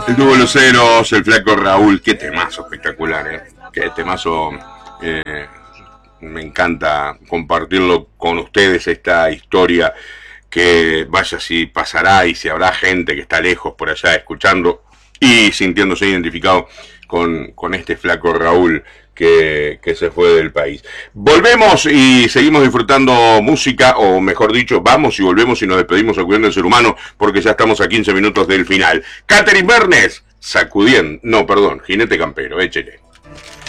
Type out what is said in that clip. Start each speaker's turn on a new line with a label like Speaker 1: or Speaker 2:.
Speaker 1: El tuvo los ceros, el flaco Raúl, qué temazo espectacular, qué temazo. eh, Me encanta compartirlo con ustedes, esta historia que vaya si pasará y si habrá gente que está lejos por allá escuchando y sintiéndose identificado con este flaco Raúl que se fue del país. Volvemos y seguimos disfrutando música, o mejor dicho, vamos y volvemos y nos despedimos sacudiendo el ser humano, porque ya estamos a 15 minutos del final. Catherine Bernes, sacudiendo, no, perdón, Jinete Campero, échele.